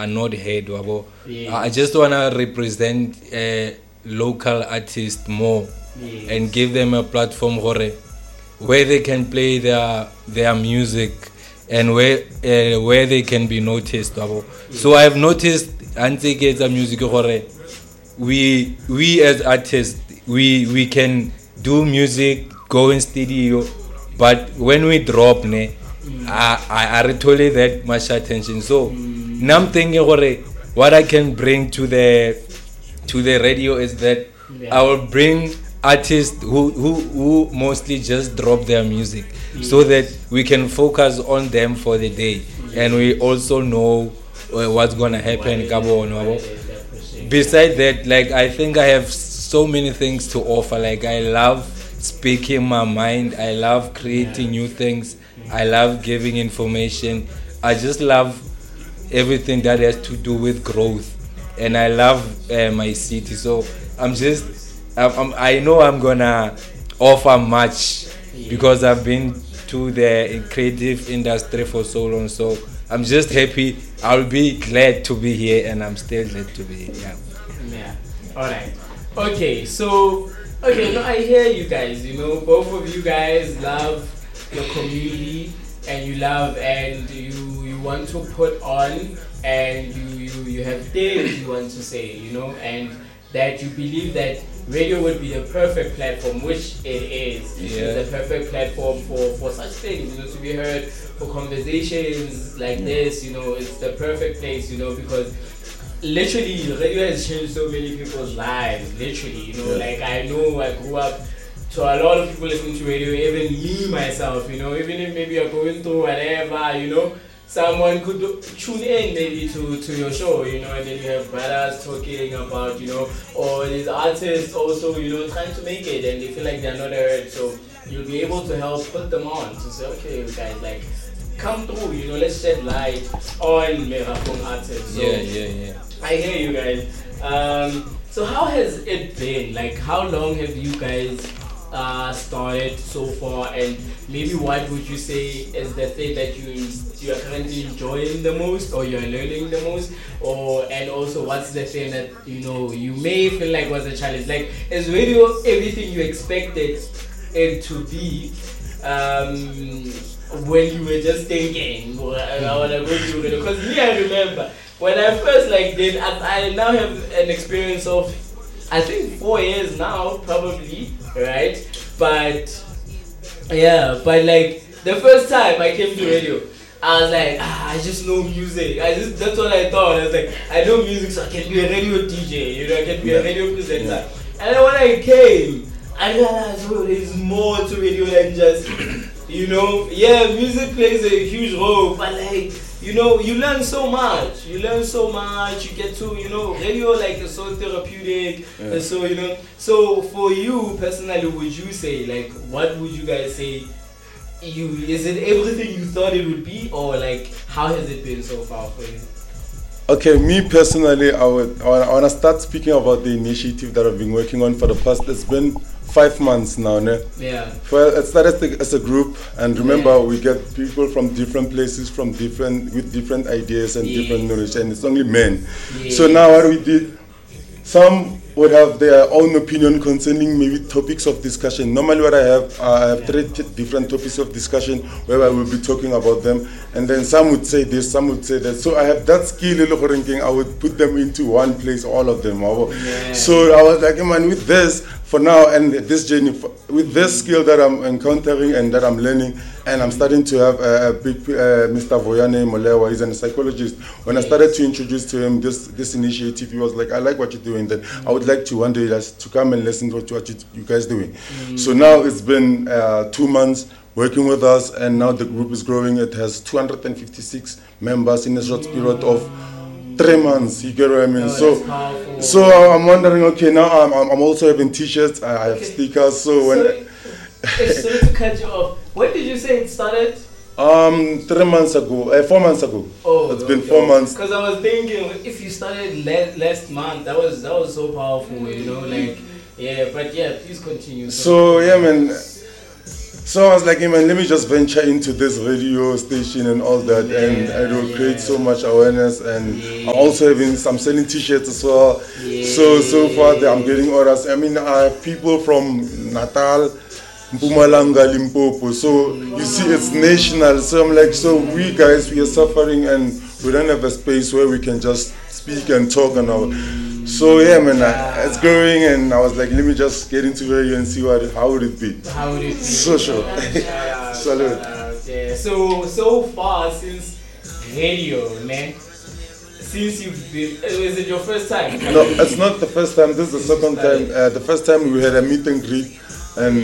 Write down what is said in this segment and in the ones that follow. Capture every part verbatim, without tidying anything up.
are not heard. Wabo. Yes. I just wanna represent uh, local artists more Yes. and give them a platform hore, where they can play their their music and where uh, where they can be noticed. Wabo. Yes. So I have noticed anti get music hore. We we as artists we we can do music, go in studio, but when we drop ne. Mm. I, I, I really that much attention. So mm. now I'm thinking what I can bring to the to the radio is that yeah. I will bring artists who, who, who mostly just drop their music yes. so that we can focus on them for the day yeah. and we also know uh, what's gonna happen. Besides that, like I think I have so many things to offer. Like I love speaking my mind. I love creating yeah. new things. I love giving information. I just love everything that has to do with growth, and I love uh, my city. So I'm just, I'm, I'm, I know I'm gonna offer much because I've been to the creative industry for so long. So I'm just happy. I'll be glad to be here, and I'm still glad to be here. Yeah. Yeah. All right. Okay. So okay. Now I hear you guys. You know, both of you guys love your community and you love and you you want to put on and you, you you have things you want to say, you know, and that you believe that radio would be the perfect platform, which it is. Yeah. It's the perfect platform for, for such things, you know, to be heard, for conversations like yeah. this, you know, it's the perfect place, you know, because literally radio has changed so many people's lives, literally, you know, yeah. like I know I grew up to a lot of people listening to radio, even me myself, you know, even if maybe you're going through whatever, you know, someone could do, tune in maybe to, to your show, you know, and then you have brothers talking about, you know, or these artists also, you know, trying to make it and they feel like they're not heard, so you'll be able to help put them on to say, okay, guys, like, come through, you know, let's shed light on Merapong artists. So, yeah, yeah, yeah. I hear you guys. Um, so how has it been? Like, how long have you guys Uh, started so far, and maybe what would you say is the thing that you you are currently enjoying the most, or you are learning the most, or and also what's the thing that you know you may feel like was a challenge? Like, is radio everything you expected it to be um, when you were just thinking I want to go to radio? Because me, I remember when I first like did, I, I now have an experience of I think four years now, probably, right? But yeah, but like the first time I came to radio, I was like, ah, I just know music. I just that's what I thought. I was like, I know music, so I can be a radio D J. You know, I can be yeah. a radio presenter. Yeah. And then when I came, I realized, oh, there's more to radio than just, you know, yeah, music plays a huge role, but like. You know, you learn so much. You learn so much. You get to, you know, radio like is so therapeutic. Yeah. And so, you know, so for you personally, would you say, like, what would you guys say? You is it everything you thought it would be, or like, how has it been so far for you? Okay, me personally, I would I want to start speaking about the initiative that I've been working on for the past. It's been five months now, ne? Yeah. Well, it started as a group, and remember, yeah. we get people from different places, from different with different ideas and yes. different knowledge, and it's only men. Yes. So now, what we did, some would have their own opinion concerning maybe topics of discussion. Normally, what I have, uh, I have yeah. three t- different topics of discussion where I will be talking about them, and then some would say this, some would say that. So I have that skill, I would put them into one place, all of them. Yeah. So I was like, man, with this. For now, and this journey, with this skill that I'm encountering and that I'm learning, and I'm starting to have a, a big, uh, Mister Voyane Molewa, he's a psychologist. When yes. I started to introduce to him this this initiative, he was like, I like what you're doing, that mm-hmm. I would like to one day to come and listen to what, what you, you guys doing. Mm-hmm. So now it's been uh, two months working with us, and now the group is growing. It has two hundred fifty-six members in a short period of three months, you get what I mean? Oh, so, so I'm wondering. Okay, now I'm I'm also having T-shirts. I have okay. stickers. So when sorry, sorry to cut you off. When did you say it started? Um, three months ago, uh, four months ago. Oh, it's okay. been four months. Because I was thinking, if you started le- last month, that was that was so powerful, you know, like yeah. But yeah, please continue. So, so yeah, man. So I was like, hey man, let me just venture into this radio station and all that, Yeah, and it will yeah. create so much awareness. And Yeah. I'm also having, I'm selling T-shirts as well. Yeah. So so far that I'm getting orders. I mean, I have people from Natal, Mpumalanga, Limpopo. So you see, it's national. So I'm like, so we guys, we are suffering, and we don't have a space where we can just speak and talk and all. So yeah, man, I, it's growing, and I was like, let me just get into radio and see what how would it be. How would it be? So sure. Yeah, Salute. uh, yeah. So so far since radio, man. Since you've been, uh, is it your first time? No, it's not the first time. This is the second time. Uh, the first time we had a meet and greet, and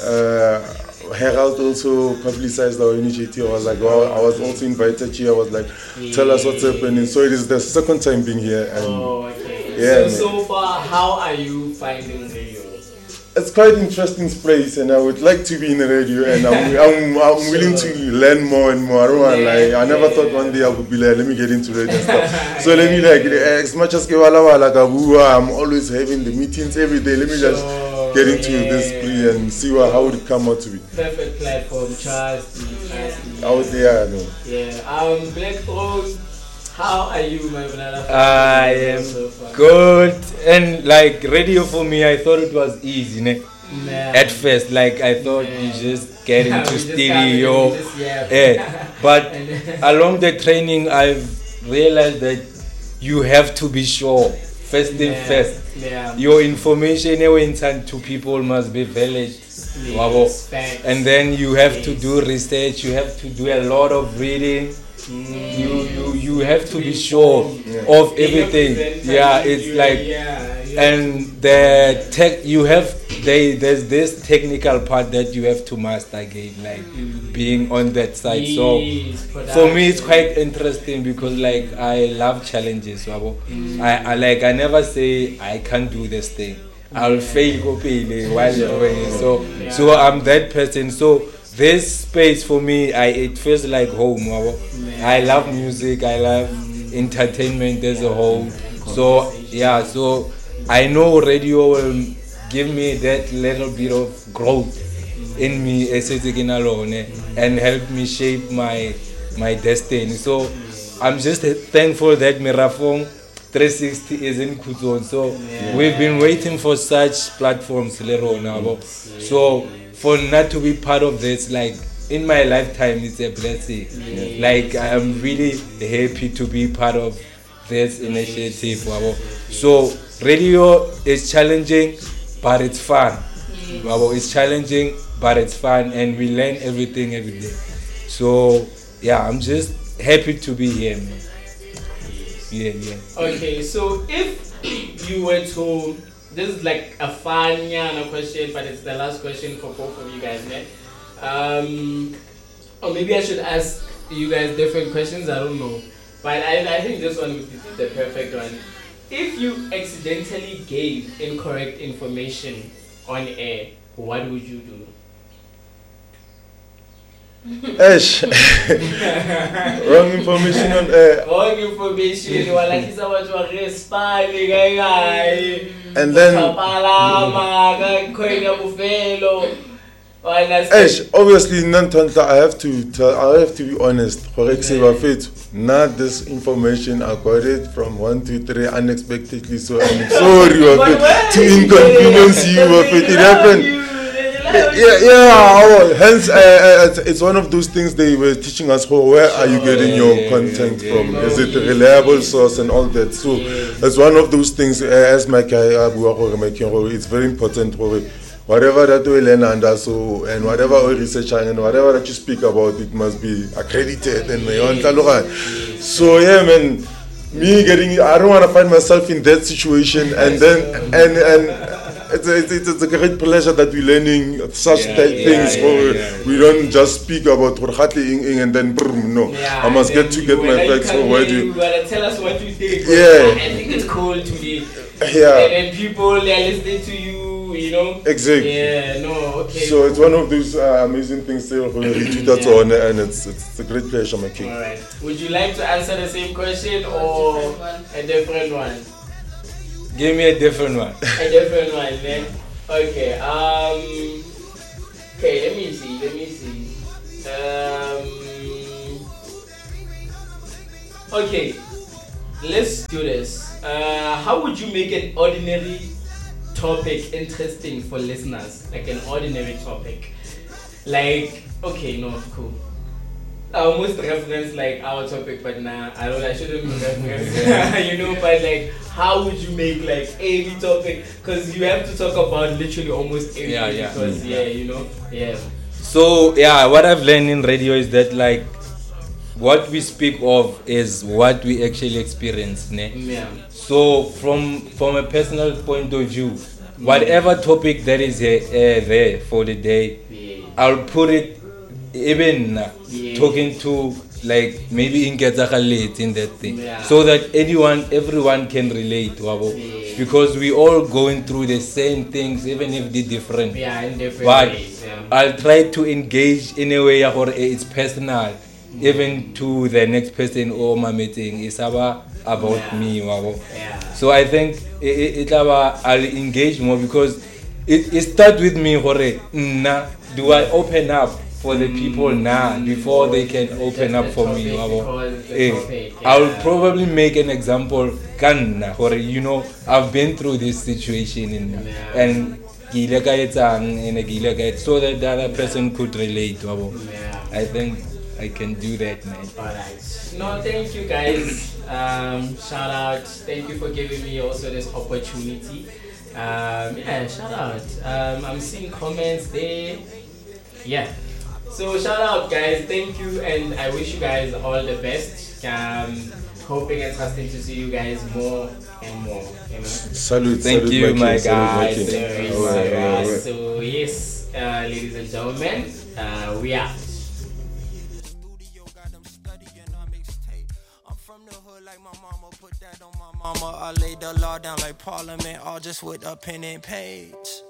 uh, Herald also publicized our initiative. I was like, well, I was also invited here. I was like, tell us what's happening. So it is the second time being here, and Oh, okay. Yeah, so man. so far, how are you finding radio? it's quite an interesting space, and I would like to be in the radio, and I'm I'm, I'm willing to learn more and more. I don't want, like, I never thought one day I would be like, let me get into radio and stuff. So let me like, as much as Kewala Wala Kabua, I'm always having the meetings every day. Let me just Sure, get into yeah. this plea and see what, how would it come out to be. Perfect platform, trust, trust. Out there, no. Yeah. Um, Black Throne, how are you, my brother? I am So far? good, and like radio for me, I thought it was easy, ne? Nah. At first, like I thought you just get We into just stereo, come in, we just yap. yeah. But And then- along the training, I've realized that you have to be sure. First thing Yeah. first, Yeah. your information you intend to people must be valid. Wabo. Yes, facts. And then you have to do research. You have to do a lot of reading. Mm. You you you have to be sure of everything. Yeah, it's like yeah, yeah. and the tech you have they there's this technical part that you have to master again, like being on that side. So Yes, for me it's production. quite interesting because like I love challenges. Wabo. I, I like I never say I can't do this thing. I'll fail go pele while doing it. So so I'm that person. So this space for me, I it feels like home. Wabo. I love music. I love entertainment as a whole. So yeah, so I know radio will give me that little bit of growth in me as alone and help me shape my my destiny. So I'm just thankful that Mirafong three sixty is in Kuzon. So we've been waiting for such platforms, Lero. So for not to be part of this, like in my lifetime, it's a blessing. Like I'm really happy to be part of this initiative. Wabo. So radio is challenging, but it's fun. Wabo. It's challenging, but it's fun, and we learn everything every day. So yeah, I'm just happy to be here, man. Yeah, yeah. Okay, so if you were to, this is like a fun yeah, question, but it's the last question for both of you guys, man. Um, or maybe I should ask you guys different questions. I don't know, but I, I think this one would be the perfect one. If you accidentally gave incorrect information on air, what would you do? Ash. Wrong information on air. Wrong information, walakisa watu wa respali guy guy. And then Palama, kwenya bufelo. Ash, obviously Nantanta, I have to tell I have to be honest. Correct say faith. Not this information I got it from one two three unexpectedly, so I'm sorry Wafit, to inconvenience you Wafit. It happened. Yeah, yeah. Oh, hence, uh, uh, it's, it's one of those things they were teaching us. Oh, where are you getting your content from? Is it a reliable source and all that? So it's one of those things. Uh, as my guy, it's very important. Whatever that we learn under, so and whatever we research and whatever that you speak about, it must be accredited and so yeah, man. Me getting, I don't want to find myself in that situation, and then and and. It's a, it's, it's a great pleasure that we're learning such Yeah, type yeah, things. yeah, where yeah. we don't just speak about Horhati Ing Ing and then boom, no. Yeah, I must and get to then get you- my when you facts come from where here, do you gotta tell us what you think. Yeah. I think it's cool today. Yeah. And then people they are listening to you, you know. Exactly. Yeah, no, okay. So it's one of those uh, amazing things that we retweet that Yeah. on, and it's it's a great pleasure, my king. Alright. Would you like to answer the same question or a different one? Give me a different one. A different one, then. Okay. Um. Okay, let me see. Let me see. Um. Okay, let's do this. Uh, how would you make an ordinary topic interesting for listeners? Like an ordinary topic. Like, okay, no, cool. I almost reference like our topic, but nah, I don't. I shouldn't reference, you know. But like, how would you make like any topic? Because you have to talk about literally almost everything. Yeah, yeah. Because yeah, you know, yeah. So yeah, what I've learned in radio is that like what we speak of is what we actually experience, ne? Yeah. So from from a personal point of view, whatever topic that is uh, uh, there for the day, Yeah. I'll put it even uh, Yeah. talking to like maybe in Ketzakalate in that thing, Yeah. so that anyone, everyone can relate, wabo. Yeah. Because we all going through the same things, even if they're different. Yeah, in different But ways. Yeah. I'll try to engage in a way or it's personal, even to the next person or my meeting. It's about about Yeah. me, wabo. Yeah. So I think it, it, it about, I'll engage more because it, it starts with me. Hore, nah, do I open up for the people now before they can open up for me? wabo? Eh, I'll probably make an example. Kanna, hore, you know, I've been through this situation in, Yeah. and gile ka etsang, and gile ka et- so that the other person could relate. wabo. Yeah. I think I can do that, man. Alright. No, thank you guys. Um, shout out. Thank you for giving me also this opportunity. Um, yeah, shout out. Um, I'm seeing comments there. Yeah. So shout out guys. Thank you, and I wish you guys all the best. Um, hoping and trusting to see you guys more and more. You know. Salute. Thank salute, you, king, my salute, guys. king. So, yes, All right, all right, all right. so yes, uh, ladies and gentlemen, uh, we are. Studio got them studying on mixtape. I'm from the hood like my mama, put that on my mama. I laid the law down like Parliament, all just with a pen and page.